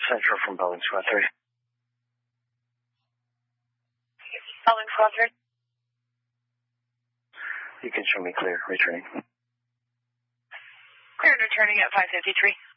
Central from Boeing Squad 3. Boeing Squad 3. You can show me clear, returning. Cleared returning at 553.